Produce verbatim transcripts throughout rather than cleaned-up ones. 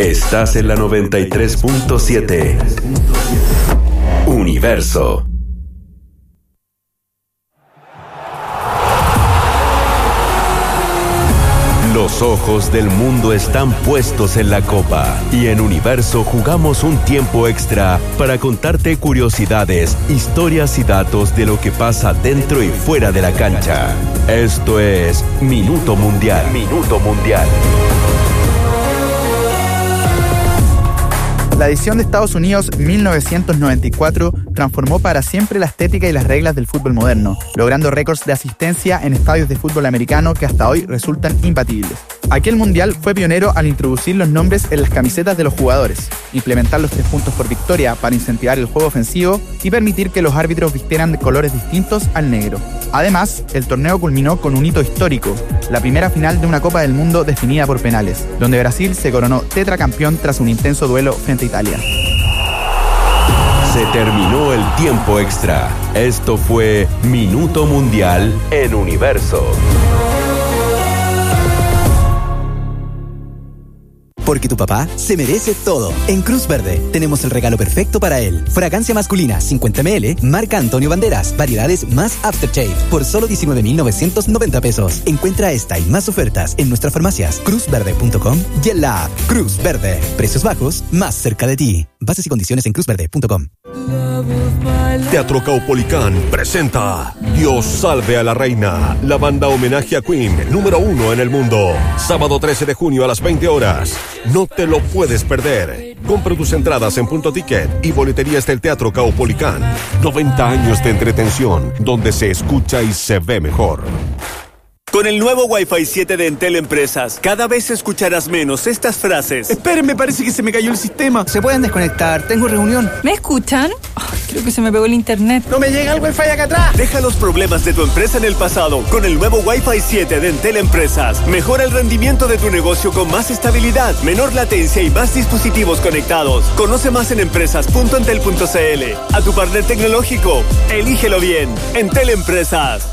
Estás en la noventa y tres punto siete. Universo. Los ojos del mundo están puestos en la Copa y en Universo jugamos un tiempo extra para contarte curiosidades, historias y datos de lo que pasa dentro y fuera de la cancha. Esto es Minuto Mundial. Minuto Mundial. La edición de Estados Unidos mil novecientos noventa y cuatro transformó para siempre la estética y las reglas del fútbol moderno, logrando récords de asistencia en estadios de fútbol americano que hasta hoy resultan imbatibles. Aquel mundial fue pionero al introducir los nombres en las camisetas de los jugadores, implementar los tres puntos por victoria para incentivar el juego ofensivo y permitir que los árbitros vistieran de colores distintos al negro. Además, el torneo culminó con un hito histórico, la primera final de una Copa del Mundo definida por penales, donde Brasil se coronó tetracampeón tras un intenso duelo frente a Italia. Se terminó el tiempo extra. Esto fue Minuto Mundial en Universo. Porque tu papá se merece todo. En Cruz Verde tenemos el regalo perfecto para él. Fragancia masculina cincuenta mililitros, marca Antonio Banderas, variedades más Aftershave, por solo diecinueve mil novecientos noventa pesos. Encuentra esta y más ofertas en nuestras farmacias cruz verde punto com y en la app Cruz Verde. Precios bajos, más cerca de ti. Bases y condiciones en cruz verde punto com. Teatro Caupolicán presenta Dios salve a la reina, la banda homenaje a Queen, número uno en el mundo. Sábado trece de junio a las veinte horas. No te lo puedes perder. Compra tus entradas en Punto Ticket y boleterías del Teatro Caupolicán. noventa años de entretención, donde se escucha y se ve mejor. Con el nuevo Wi-Fi siete de Entel Empresas, cada vez escucharás menos estas frases. Esperen, parece que se me cayó el sistema. ¿Se pueden desconectar? Tengo reunión. ¿Me escuchan? Oh, creo que se me pegó el internet. ¡No me llega el Wi-Fi acá atrás! Deja los problemas de tu empresa en el pasado con el nuevo Wi-Fi siete de Entel Empresas. Mejora el rendimiento de tu negocio con más estabilidad, menor latencia y más dispositivos conectados. Conoce más en empresas punto entel punto c l. A tu partner tecnológico, elígelo bien. Entel Empresas.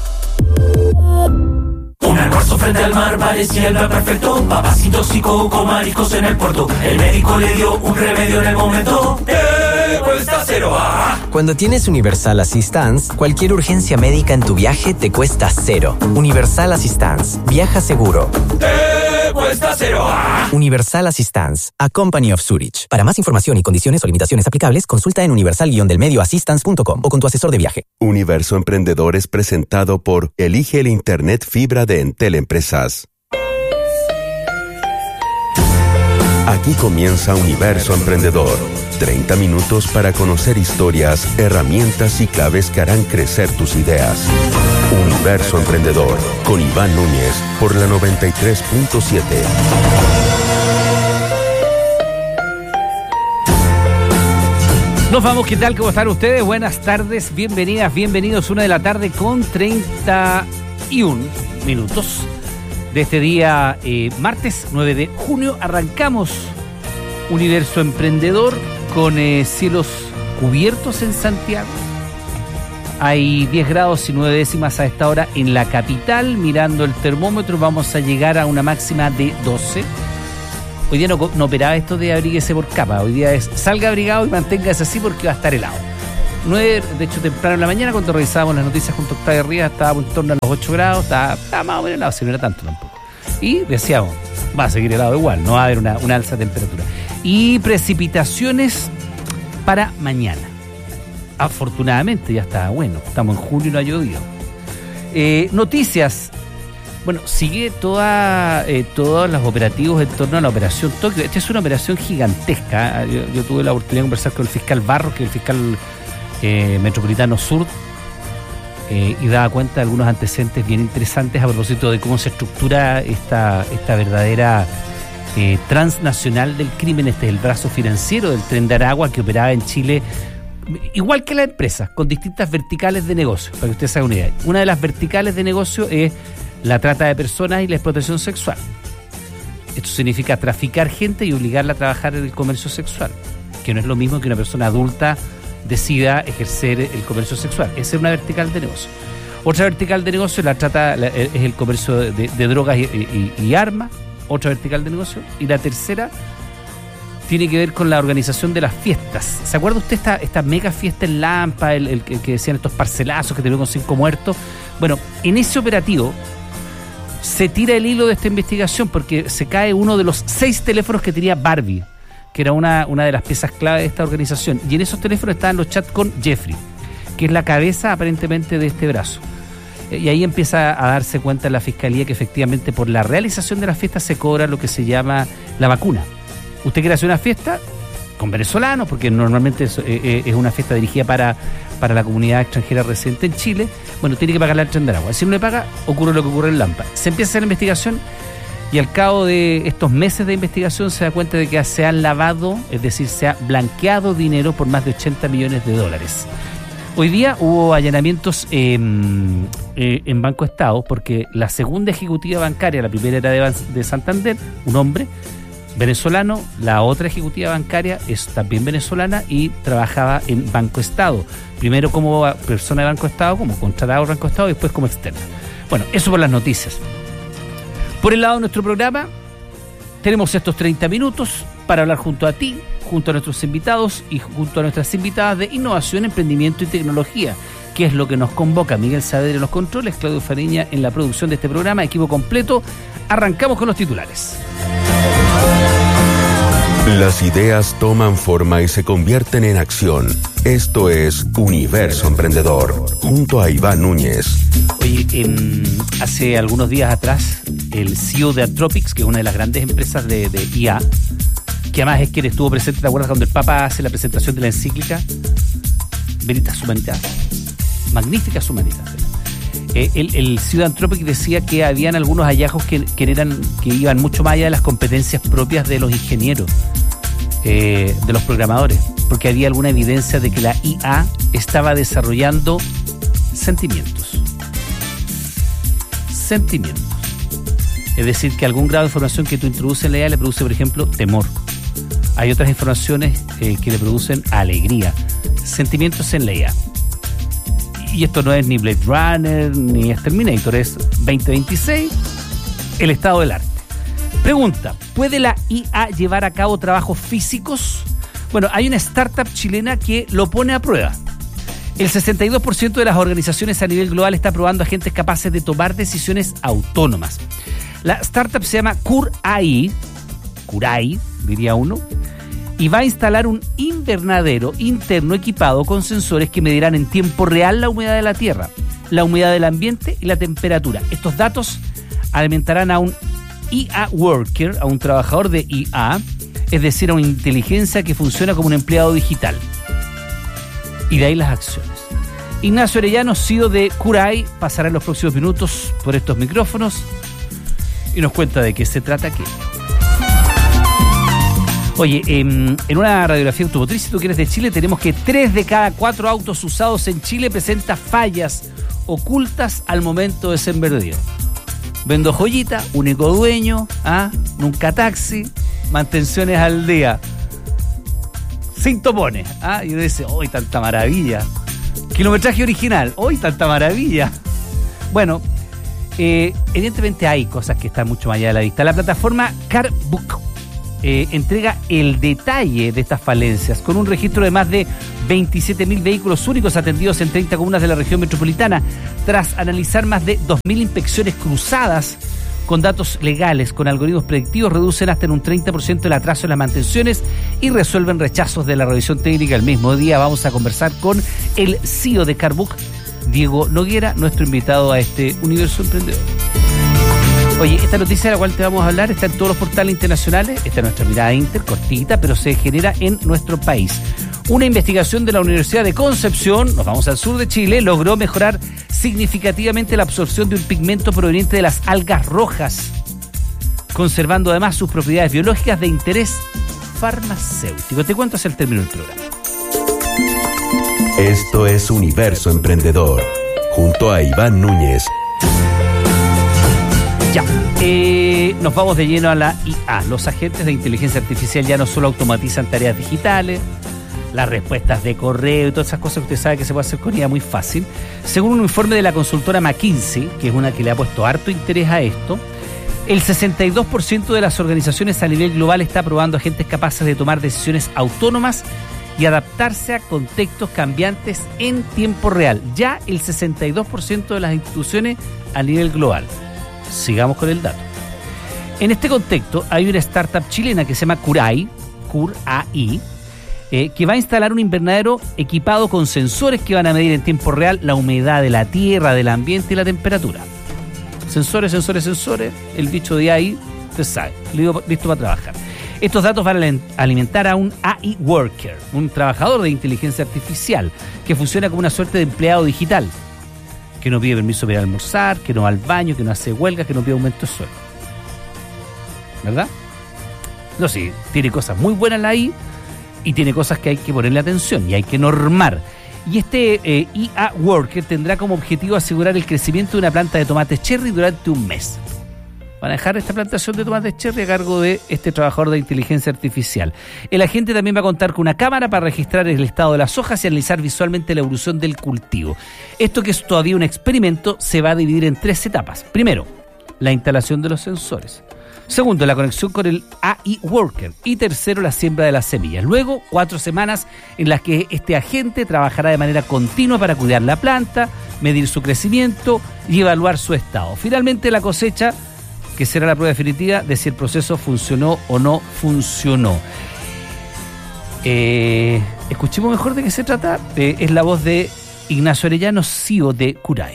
Un almuerzo frente al mar parecía el plan perfecto. Papas intoxicó con mariscos en el puerto. El médico le dio un remedio en el momento. ¡Eh! Cuesta cero. ¡Ah! Cuando tienes Universal Assistance, cualquier urgencia médica en tu viaje te cuesta cero. Universal Assistance. Viaja seguro. ¡Eh! Cuesta cero. ¡Ah! Universal Assistance. A Company of Zurich. Para más información y condiciones o limitaciones aplicables, consulta en universal guion del medio assistance punto com o con tu asesor de viaje. Universo Emprendedor es presentado por Elige el Internet Fibra de Entel Empresas. Aquí comienza Universo Emprendedor. treinta minutos para conocer historias, herramientas y claves que harán crecer tus ideas. Universo Emprendedor, con Iván Núñez, por la noventa y tres punto siete. Nos vamos, ¿qué tal? ¿Cómo están ustedes? Buenas tardes, bienvenidas, bienvenidos. Una de la tarde con treinta y un minutos de este día, eh, martes nueve de junio. Arrancamos Universo Emprendedor con eh, cielos cubiertos en Santiago. Hay diez grados y nueve décimas a esta hora en la capital. Mirando el termómetro vamos a llegar a una máxima de doce. Hoy día no, no operaba esto de abríguese por capa. Hoy día es salga abrigado y manténgase así porque va a estar helado. nueve, de hecho temprano en la mañana cuando revisábamos las noticias junto a Octavio Rivas estábamos en torno a los ocho grados. Estaba, estaba más o menos helado, si no era tanto tampoco. Y decíamos, va a seguir helado igual, no va a haber una, una alza de temperatura. Y precipitaciones para mañana. Afortunadamente ya está bueno, estamos en julio y no ha llovido. Eh, noticias. Bueno, sigue toda, eh, todos los operativos en torno a la operación Tokio. Esta es una operación gigantesca. Yo, yo tuve la oportunidad de conversar con el fiscal Barros, que es el fiscal eh, metropolitano sur, eh, y daba cuenta de algunos antecedentes bien interesantes a propósito de cómo se estructura esta, esta verdadera eh, transnacional del crimen. Este es el brazo financiero del Tren de Aragua, que operaba en Chile igual que la empresa, con distintas verticales de negocio, para que ustedes se hagan una idea. Una de las verticales de negocio es la trata de personas y la explotación sexual. Esto significa traficar gente y obligarla a trabajar en el comercio sexual, que no es lo mismo que una persona adulta decida ejercer el comercio sexual. Esa es una vertical de negocio. Otra vertical de negocio la trata, la, es el comercio de, de drogas y, y, y armas. Otra vertical de negocio. Y la tercera tiene que ver con la organización de las fiestas. ¿Se acuerda usted esta, esta mega fiesta en Lampa, el, el, el que decían estos parcelazos que terminó con cinco muertos? Bueno, en ese operativo se tira el hilo de esta investigación porque se cae uno de los seis teléfonos que tenía Barbie, que era una, una de las piezas clave de esta organización. Y en esos teléfonos estaban los chats con Jeffrey, que es la cabeza aparentemente de este brazo. Y ahí empieza a darse cuenta la Fiscalía que efectivamente por la realización de las fiestas se cobra lo que se llama la vacuna. Usted quiere hacer una fiesta con venezolanos, porque normalmente es, eh, es una fiesta dirigida para, para la comunidad extranjera residente en Chile, bueno, tiene que pagarle al Tren de Aragua. Si no le paga, ocurre lo que ocurre en Lampa. Se empieza a hacer la investigación y al cabo de estos meses de investigación se da cuenta de que se han lavado, es decir, se ha blanqueado dinero por más de ochenta millones de dólares. Hoy día hubo allanamientos eh, eh, en Banco Estado porque la segunda ejecutiva bancaria, la primera era de, de Santander, un hombre venezolano, la otra ejecutiva bancaria es también venezolana y trabajaba en Banco Estado, primero como persona de Banco Estado, como contratado de Banco Estado y después como externa. Bueno, eso por las noticias. Por el lado de nuestro programa tenemos estos treinta minutos para hablar junto a ti, junto a nuestros invitados y junto a nuestras invitadas de innovación, emprendimiento y tecnología, que es lo que nos convoca. Miguel Saavedra en los controles, Claudio Fariña en la producción de este programa, equipo completo. Arrancamos con los titulares. Las ideas toman forma y se convierten en acción. Esto es Universo Emprendedor, junto a Iván Núñez. Oye, eh, hace algunos días atrás, el C E O de Anthropic, que es una de las grandes empresas de, de I A, que además es quien estuvo presente, ¿te acuerdas cuando el Papa hace la presentación de la encíclica Veritas Humanitas? Magníficas Humanitas. Eh, el, el C E O de Anthropic decía que habían algunos hallazgos que, que, eran, que iban mucho más allá de las competencias propias de los ingenieros, eh, de los programadores, porque había alguna evidencia de que la I A estaba desarrollando sentimientos. Sentimientos. Es decir, que algún grado de información que tú introduces en la I A le produce, por ejemplo, temor. Hay otras informaciones eh, que le producen alegría, sentimientos en la I A. Y esto no es ni Blade Runner ni es Terminator, es veinte veintiséis, el estado del arte. Pregunta, ¿puede la I A llevar a cabo trabajos físicos? Bueno, hay una startup chilena que lo pone a prueba. El sesenta y dos por ciento de las organizaciones a nivel global está probando agentes capaces de tomar decisiones autónomas. La startup se llama Cur.ai, Cur.ai, diría uno, y va a instalar un invernadero interno equipado con sensores que medirán en tiempo real la humedad de la tierra, la humedad del ambiente y la temperatura. Estos datos alimentarán a un I A worker, a un trabajador de I A, es decir, a una inteligencia que funciona como un empleado digital. Y de ahí las acciones. Ignacio Arellano, C E O de Cur.ai, pasará en los próximos minutos por estos micrófonos y nos cuenta de qué se trata aquí. Oye, eh, en una radiografía automotriz, si tú quieres de Chile, tenemos que tres de cada cuatro autos usados en Chile presenta fallas ocultas al momento de ser vendido. Vendo joyita, único dueño, ¿ah? Nunca taxi, mantenciones al día, sin topones, ¿ah? Y uno dice, ¡hoy tanta maravilla! Kilometraje original, ¡hoy tanta maravilla! Bueno, eh, evidentemente hay cosas que están mucho más allá de la vista. La plataforma CarBook Eh, entrega el detalle de estas falencias con un registro de más de veintisiete mil vehículos únicos atendidos en treinta comunas de la región metropolitana, tras analizar más de dos mil inspecciones cruzadas con datos legales, con algoritmos predictivos, reducen hasta en un treinta por ciento el atraso en las mantenciones y resuelven rechazos de la revisión técnica. El mismo día vamos a conversar con el C E O de CarBook, Diego Noguera, nuestro invitado a este Universo Emprendedor. Oye, esta noticia de la cual te vamos a hablar está en todos los portales internacionales. Esta es nuestra mirada inter, cortita, pero se genera en nuestro país. Una investigación de la Universidad de Concepción, nos vamos al sur de Chile, logró mejorar significativamente la absorción de un pigmento proveniente de las algas rojas, conservando además sus propiedades biológicas de interés farmacéutico. Te cuento hacia el término del programa. Esto es Universo Emprendedor, junto a Iván Núñez. Ya, eh, nos vamos de lleno a la I A. Los agentes de inteligencia artificial ya no solo automatizan tareas digitales, las respuestas de correo y todas esas cosas que usted sabe que se puede hacer con I A muy fácil. Según un informe de la consultora McKinsey, que es una que le ha puesto harto interés a esto, El sesenta y dos por ciento de las organizaciones a nivel global está probando agentes capaces de tomar decisiones autónomas y adaptarse a contextos cambiantes en tiempo real. Ya el sesenta y dos por ciento de las instituciones a nivel global. Sigamos con el dato. En este contexto hay una startup chilena que se llama Curai, Cur-A-I, eh, que va a instalar un invernadero equipado con sensores que van a medir en tiempo real la humedad de la tierra, del ambiente y la temperatura. Sensores, sensores, sensores, el bicho de ahí, usted sabe, listo para trabajar. Estos datos van a alimentar a un A I worker, un trabajador de inteligencia artificial, que funciona como una suerte de empleado digital, que no pide permiso para ir a almorzar, que no va al baño, que no hace huelga, que no pide aumento de sueldo. ¿Verdad? No, sí, tiene cosas muy buenas la I A y tiene cosas que hay que ponerle atención y hay que normar. Y este eh, I A Worker tendrá como objetivo asegurar el crecimiento de una planta de tomates cherry durante un mes. Van a dejar esta plantación de tomates cherry a cargo de este trabajador de inteligencia artificial. El agente también va a contar con una cámara para registrar el estado de las hojas y analizar visualmente la evolución del cultivo. Esto, que es todavía un experimento, se va a dividir en tres etapas. Primero, la instalación de los sensores. Segundo, la conexión con el A I Worker. Y tercero, la siembra de las semillas. Luego, cuatro semanas en las que este agente trabajará de manera continua para cuidar la planta, medir su crecimiento y evaluar su estado. Finalmente, la cosecha, que será la prueba definitiva de si el proceso funcionó o no funcionó. Eh, escuchemos mejor de qué se trata. Eh, es la voz de Ignacio Arellano, C E O de Curai.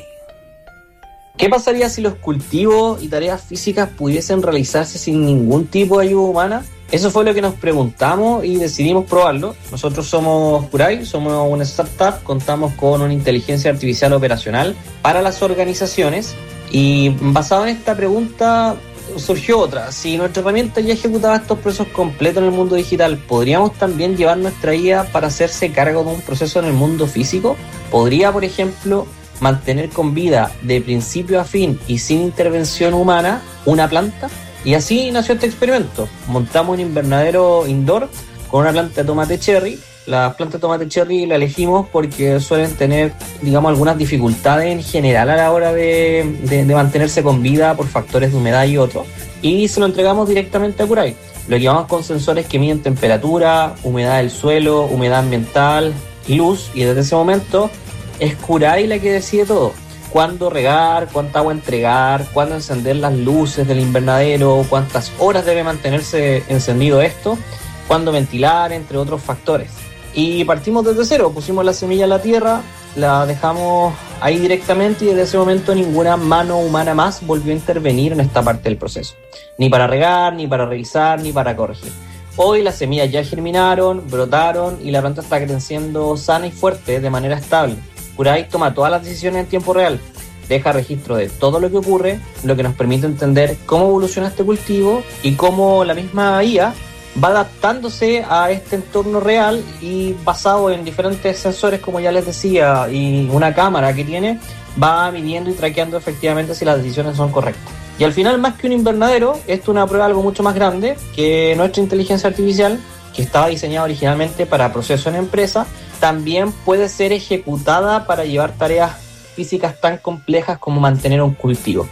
¿Qué pasaría si los cultivos y tareas físicas pudiesen realizarse sin ningún tipo de ayuda humana? Eso fue lo que nos preguntamos y decidimos probarlo. Nosotros somos Curai, somos una startup, contamos con una inteligencia artificial operacional para las organizaciones. Y basado en esta pregunta surgió otra. Si nuestra herramienta ya ejecutaba estos procesos completos en el mundo digital, ¿podríamos también llevar nuestra I A para hacerse cargo de un proceso en el mundo físico? ¿Podría, por ejemplo, mantener con vida de principio a fin y sin intervención humana una planta? Y así nació este experimento. Montamos un invernadero indoor con una planta de tomate cherry. Las plantas de tomate cherry la elegimos porque suelen tener, digamos, algunas dificultades en general a la hora de, de, de mantenerse con vida por factores de humedad y otros. Y se lo entregamos directamente a Curai. Lo llevamos con sensores que miden temperatura, humedad del suelo, humedad ambiental y luz. Y desde ese momento es Curai la que decide todo. Cuándo regar, cuánta agua entregar, cuándo encender las luces del invernadero, cuántas horas debe mantenerse encendido esto, cuándo ventilar, entre otros factores. Y partimos desde cero, pusimos la semilla en la tierra, la dejamos ahí directamente y desde ese momento ninguna mano humana más volvió a intervenir en esta parte del proceso. Ni para regar, ni para revisar, ni para corregir. Hoy las semillas ya germinaron, brotaron y la planta está creciendo sana y fuerte de manera estable. Curai toma todas las decisiones en tiempo real, deja registro de todo lo que ocurre, lo que nos permite entender cómo evoluciona este cultivo y cómo la misma I A va adaptándose a este entorno real y basado en diferentes sensores, como ya les decía, y una cámara que tiene, va midiendo y traqueando efectivamente si las decisiones son correctas. Y al final, más que un invernadero, esto es una prueba de algo mucho más grande, que nuestra inteligencia artificial, que estaba diseñada originalmente para procesos en empresa, también puede ser ejecutada para llevar tareas físicas tan complejas como mantener un cultivo.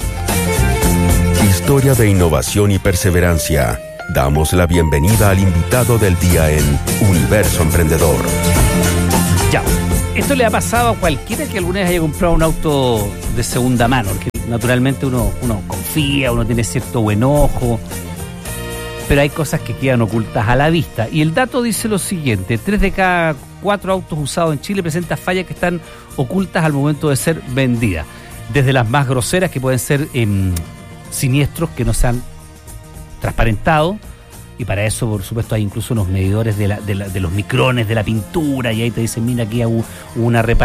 Historia de innovación y perseverancia. Damos la bienvenida al invitado del día en Universo Emprendedor. Ya, esto le ha pasado a cualquiera que alguna vez haya comprado un auto de segunda mano, porque naturalmente uno, uno confía, uno tiene cierto buen ojo, pero hay cosas que quedan ocultas a la vista. Y el dato dice lo siguiente: tres de cada cuatro autos usados en Chile presentan fallas que están ocultas al momento de ser vendidas. Desde las más groseras, que pueden ser eh, siniestros que no se han transparentado, y para eso por supuesto hay incluso unos medidores de, la, de, la, de los micrones de la pintura, y ahí te dicen, mira, aquí hubo una reparación